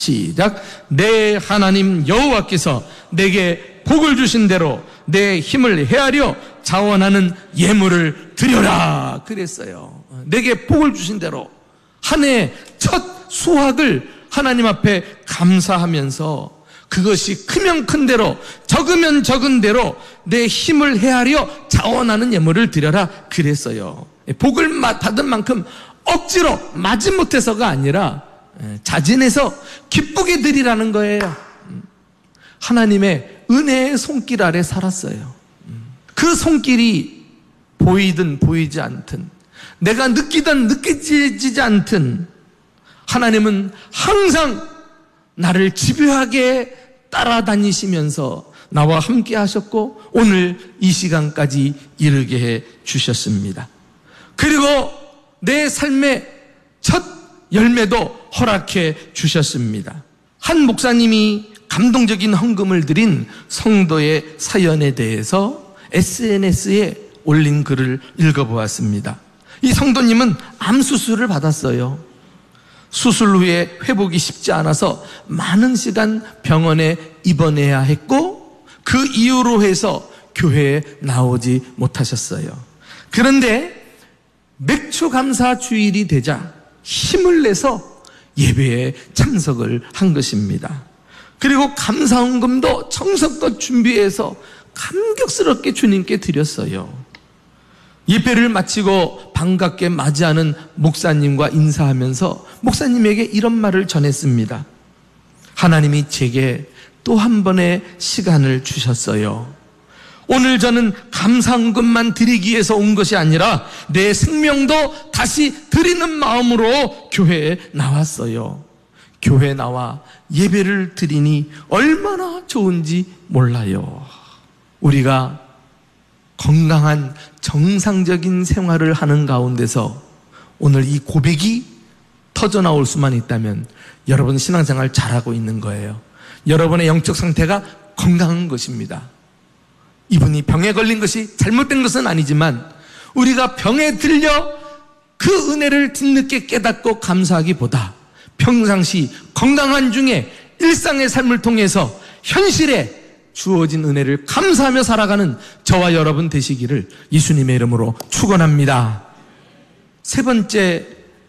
시작. 내 하나님 여호와께서 내게 복을 주신 대로 내 힘을 헤아려 자원하는 예물을 드려라 그랬어요. 내게 복을 주신 대로 한 해 첫 수확을 하나님 앞에 감사하면서 그것이 크면 큰 대로 적으면 적은 대로 내 힘을 헤아려 자원하는 예물을 드려라 그랬어요. 복을 받은 만큼 억지로 마지못해서가 아니라 자진해서 기쁘게 드리라는 거예요. 하나님의 은혜의 손길 아래 살았어요. 그 손길이 보이든 보이지 않든 내가 느끼든 느껴지지 않든 하나님은 항상 나를 집요하게 따라다니시면서 나와 함께 하셨고 오늘 이 시간까지 이르게 해 주셨습니다. 그리고 내 삶의 첫 열매도 허락해 주셨습니다. 한 목사님이 감동적인 헌금을 드린 성도의 사연에 대해서 SNS에 올린 글을 읽어보았습니다. 이 성도님은 암 수술을 받았어요. 수술 후에 회복이 쉽지 않아서 많은 시간 병원에 입원해야 했고 그 이유로 해서 교회에 나오지 못하셨어요. 그런데 맥주 감사 주일이 되자 힘을 내서 예배에 참석을 한 것입니다. 그리고 감사헌금도 정성껏 준비해서 감격스럽게 주님께 드렸어요. 예배를 마치고 반갑게 맞이하는 목사님과 인사하면서 목사님에게 이런 말을 전했습니다. 하나님이 제게 또 한 번의 시간을 주셨어요. 오늘 저는 감사헌금만 드리기 위해서 온 것이 아니라 내 생명도 다시 드리는 마음으로 교회에 나왔어요. 교회에 나와 예배를 드리니 얼마나 좋은지 몰라요. 우리가 건강한 정상적인 생활을 하는 가운데서 오늘 이 고백이 터져나올 수만 있다면 여러분 신앙생활 잘하고 있는 거예요. 여러분의 영적 상태가 건강한 것입니다. 이분이 병에 걸린 것이 잘못된 것은 아니지만 우리가 병에 들려 그 은혜를 뒤늦게 깨닫고 감사하기보다 평상시 건강한 중에 일상의 삶을 통해서 현실에 주어진 은혜를 감사하며 살아가는 저와 여러분 되시기를 예수님의 이름으로 축원합니다. 세 번째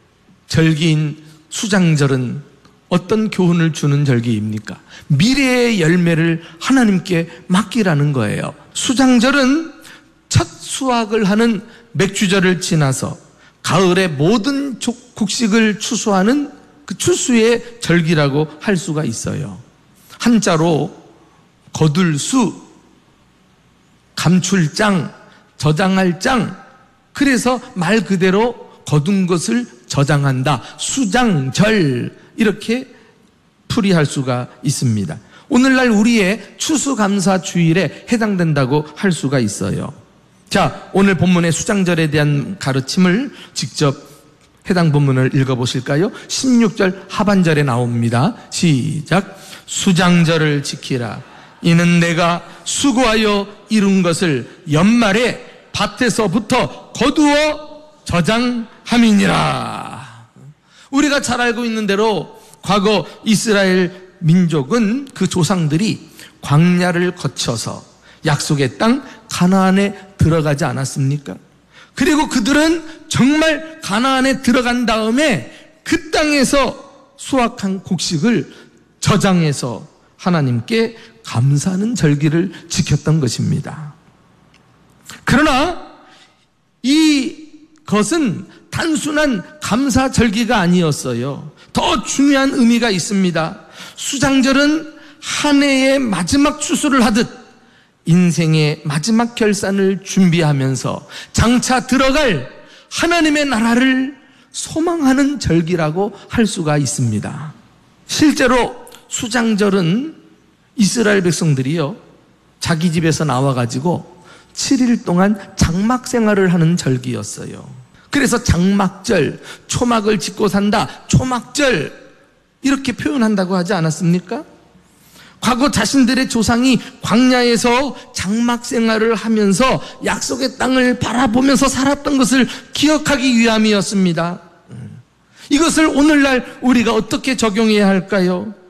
절기인 수장절은 어떤 교훈을 주는 절기입니까? 미래의 열매를 하나님께 맡기라는 거예요. 수장절은 첫 수확을 하는 맥주절을 지나서 가을의 모든 곡식을 추수하는 그 추수의 절기라고 할 수가 있어요. 한자로 거둘수, 감출장, 저장할 장, 그래서 말 그대로 거둔 것을 저장한다. 수장절, 이렇게 풀이할 수가 있습니다. 오늘날 우리의 추수감사주일에 해당된다고 할 수가 있어요. 자, 오늘 본문의 수장절에 대한 가르침을 직접 해당 본문을 읽어보실까요? 16절 하반절에 나옵니다. 시작. 수장절을 지키라. 이는 내가 수고하여 이룬 것을 연말에 밭에서부터 거두어 저장함이니라. 우리가 잘 알고 있는 대로 과거 이스라엘 민족은 그 조상들이 광야를 거쳐서 약속의 땅 가나안에 들어가지 않았습니까? 그리고 그들은 정말 가나안에 들어간 다음에 그 땅에서 수확한 곡식을 저장해서 하나님께 감사하는 절기를 지켰던 것입니다. 그러나 이것은 단순한 감사 절기가 아니었어요. 더 중요한 의미가 있습니다. 수장절은 한 해의 마지막 추수를 하듯 인생의 마지막 결산을 준비하면서 장차 들어갈 하나님의 나라를 소망하는 절기라고 할 수가 있습니다. 실제로 수장절은 이스라엘 백성들이요, 자기 집에서 나와가지고 7일 동안 장막 생활을 하는 절기였어요. 그래서 장막절, 초막을 짓고 산다, 초막절, 이렇게 표현한다고 하지 않았습니까? 과거 자신들의 조상이 광야에서 장막 생활을 하면서 약속의 땅을 바라보면서 살았던 것을 기억하기 위함이었습니다. 이것을 오늘날 우리가 어떻게 적용해야 할까요?